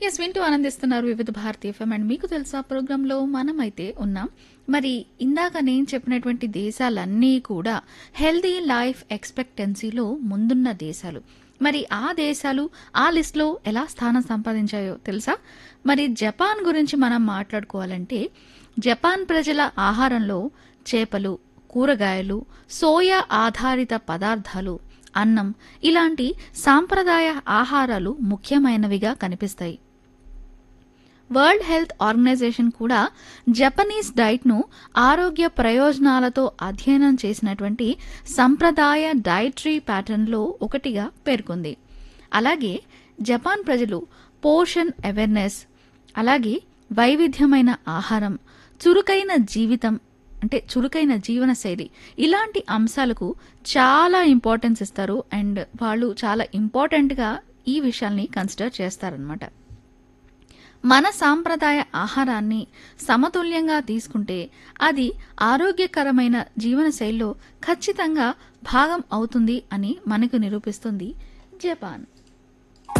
Yes వింటూ ఆనందిస్తున్నారు వివిధ భారతి ఎఫ్ఎం. అండ్ మీకు తెలుసా ప్రోగ్రాంలో మనమైతే ఉన్నాం. మరి ఇందాక నేను చెప్పినటువంటి దేశాలన్నీ కూడా హెల్దీ లైఫ్ ఎక్స్పెక్టెన్సీలో ముందున్న దేశాలు. మరి ఆ దేశాలు ఆ లిస్ట్లో ఎలా స్థానం సంపాదించాయో తెలుసా? మరి జపాన్ గురించి మనం మాట్లాడుకోవాలంటే జపాన్ ప్రజల ఆహారంలో చేపలు, కూరగాయలు, సోయా ఆధారిత పదార్థాలు, అన్నం ఇలాంటి సాంప్రదాయ ఆహారాలు ముఖ్యమైనవిగా కనిపిస్తాయి. వరల్డ్ హెల్త్ ఆర్గనైజేషన్ కూడా జపనీస్ డైట్ను ఆరోగ్య ప్రయోజనాలతో అధ్యయనం చేసినటువంటి సంప్రదాయ డైటరీ ప్యాటర్న్లో ఒకటిగా పేర్కొంది. అలాగే జపాన్ ప్రజలు పోషన్ అవేర్నెస్, అలాగే వైవిధ్యమైన ఆహారం, చురుకైన జీవితం అంటే చురుకైన జీవనశైలి ఇలాంటి అంశాలకు చాలా ఇంపార్టెన్స్ ఇస్తారు. అండ్ వాళ్ళు చాలా ఇంపార్టెంట్గా ఈ విషయాల్ని కన్సిడర్ చేస్తారనమాట. మన సాంప్రదాయ ఆహారాన్ని సమతుల్యంగా తీసుకుంటే అది ఆరోగ్యకరమైన జీవనశైలిలో ఖచ్చితంగా భాగం అవుతుంది అని మనకు నిరూపిస్తుంది జపాన్.